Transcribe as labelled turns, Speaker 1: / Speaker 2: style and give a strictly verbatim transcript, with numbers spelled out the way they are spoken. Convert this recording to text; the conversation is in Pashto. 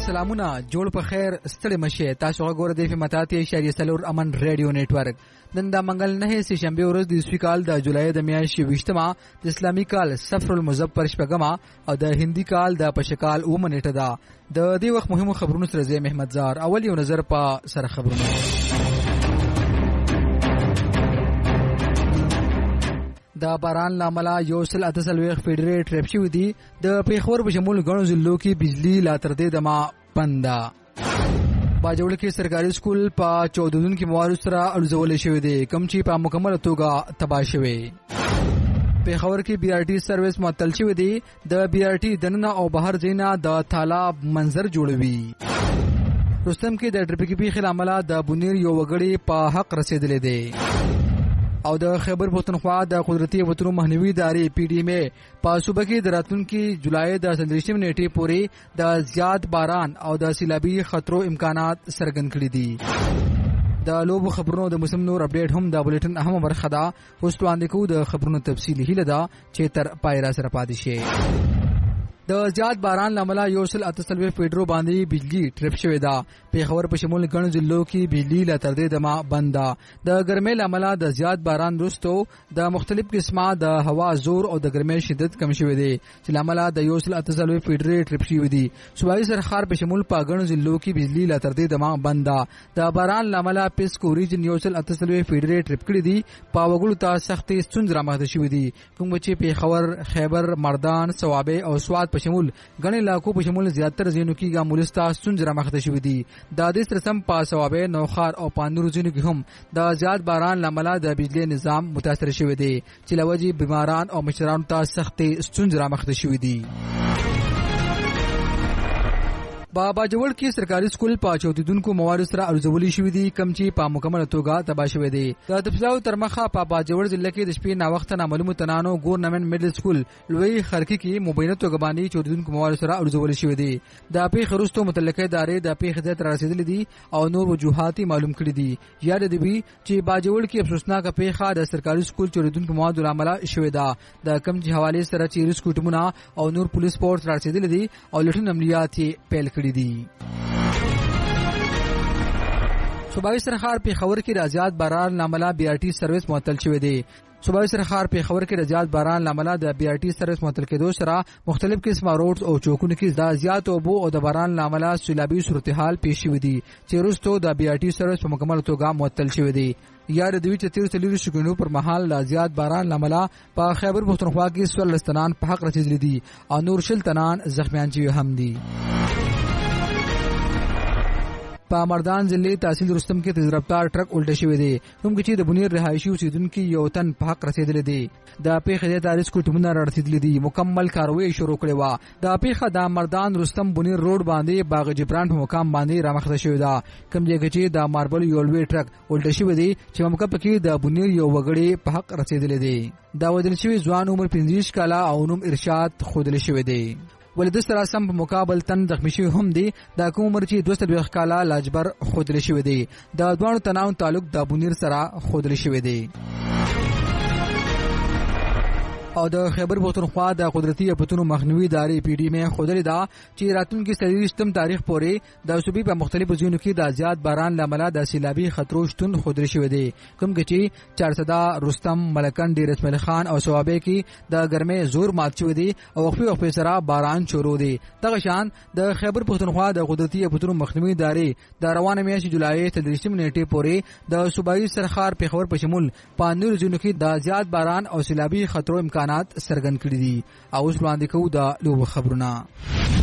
Speaker 1: سلامونه جوړ په خیر ستړي مشه تاسو غوړه د فماتاتي اشاریه سلور امن ریډیو نتورک نن د منګل نه سه شنبه ورځ د اسوي کال د جولای د میاشتې وشتمه د اسلامي کال صفر المظفر شپږمه او د هندي کال د پشکال اومه نیټه ده د دې وخت مهمو خبرونو سره زه محمد زار اول یو نظر په سره خبرونه د باران لامل یو سل اتسلويخ فیډریټ ټریپ شوی دی د پیښور په شمول غنو ضلعو کې بجلی لا تر دې دما پندا باجوړ کې سرکاري سکول په چودہ دن کې موارد سره الزول شوی دی کم چې په مکمل توګه تباہ شوی پیښور کې بي آر ټي سرویس معطل شوی دی د بي آر ټي دننه او بهر زینا د تالاب منظر جوړوي رستم کې د ټریفیکي پیښې لامل د بونیر یو وګړي په حق رسیدلې دی او د خیبر پختونخوا د قدرتي وطنو مخنیوي ادارې پی ډی ایم په صوبه کې د راتلونکي جولای د څلورویشتمې نیټې پورې د زیات باران او د سیلابي خطرو امکانات څرګند کړي دي د لوبو خبرونو د موسم نور اپډیټ هم د بولیټن اهم برخه ده اوس وړاندې کوو د خبرونو تفصیلي هیله ده چې تر پای را سره پاتې شي د زیات باران لامل یو سل اتسلوي فیډرو باندې بجلی ټریپ شوی دا پیښور په شمول غنو ضلعو کې بجلی لا تر دې دما بندا د ګرمۍ لامل د زیات باران وروسته د مختلف قسمه د هوا زور او د ګرمۍ شدت کم شوی دی چې لامل د یو سل اتسلوي فیډري ټریپ شوی دی صوبایي سرخار په شمول په غنو ضلعو کې بجلی لا تر دې دما بندا د باران لامل پیسکو ریجن یو سل اتسلوي فیډري ټریپ کړی دی په وګړو ته سختي ستونزې رامخته شوی دی کوم چې پیښور خیبر مردان صوابه او سواد شمول غنی علاقو په شمول زیاتره زینو کې ګامولستا ستونزې رامخته شوې دي د دې سرسم په صوابه نوخار او پاندرو زینو کې هم د زیات باران لامل د بجلی نظام متاثر شوی دی چې لوجي بیماران او مشرانو ته سختي ستونزې رامخته شوې دي بابا جوړ کې سرکاري سکول په چودیدونکو موارد سره ارزولي شوې دي کم چې په مکمل توګه تباہ شوې دي د تفصیلاتو تر مخه په بابا جوړ ضلع کې د شپې نا وخت نامعلوم تنانو ګورنمنت میډل سکول لوی خرکی کې مبینه توګه باندې چودیدونکو موارد سره ارزولي شوې دي د پیښ وروسته متعلقه ادارې د پیښ ځای ته رسیدلې دي او نور وجوهات معلوم کړي دي یاد دي چې بابا جوړ کې افسوسناک پیښه د سرکاري سکول چودیدونکو مواد لامل شوې ده د کم چې حواله سره چې ریسکو ټیمونه او نور پولیس فورس رسیدلې دي او لټون عملیات پیل کړي دي صوبایي سرخار پیښور کې د زیات باران لامل بي آر ټي سرویس معطل شوی دی صوبایي سرخار پیښور کې د زیات باران لامل د بي آر ټي سرویس معطل کېدو سره مختلف قسمه روډز او چوکونو کې د زیات اوبو او د باران لامل سیلابي صورتحال پیښ شوی دی چې وروسته د بي آر ټي سرویس په مکمل توګه معطل شوی دی یاد دوی چې تیر تللو شګونو پر مهال لا زیات باران لامل په خیبر پختونخوا کې سول لستنان په حق رسیدلي دي او نور شل تنان زخمیان شوي هم دي په مردان ضلع تحصیل رستم کې تیز رفتار ټرک الټه شوی دی کوم چې د بنیر رهایشي اوسیدونکو یو تن په حق رسیدلی دی د پیښې د تاریخ کوټمونه رسیدلی دي مکمل کاروي شروع کړې و د پیښه د مردان رستم بنیر روډ باندې باغ جبران په مقام باندې رامخته شوی دا کوم چې د ماربل یولوي ټرک الټه شوی دی چې موقع پکې د بنیر یو وګړي په حق رسیدلی دی دا ودل شوی ځوان عمر پنځه کاله او نوم ارشاد خودل شوی دی ولید سره سم په مقابل تن زخمی شوی هم دی د کوم عمر چې دوه سوه کاله لاجبر خودل شوی دی د دوه تناو تعلق د بنیر سره خودل شوی دی او د خیبر پختونخوا د قدرتي وطنو مخنیوي ادارې پی ډی ایم خودلې دا چې راتلونکي څلورویشتم تاریخ پورې د صوبې په مختلفو ځایونو کې د زیات باران لامل د سیلابي خطرو شتون خودل شوی دی کوم چې چارسده رستم ملکن ډیر اسماعیل خان او صوابه کې د ګرمۍ زور مات شوی دی او وقفي وقفي سره باران شروع دی دغه شان د خیبر پختونخوا د قدرتي وطنو مخنیوي ادارې د روانه میاشتې جولای څلورویشتم نیټې پورې د صوبایي سرخار پیښور په شمول پاندور ځایونو کې د زیات باران او سیلابي خطرو امکانات سرګن کړی دي او اوس وړاندې کوو د لوبو خبرونه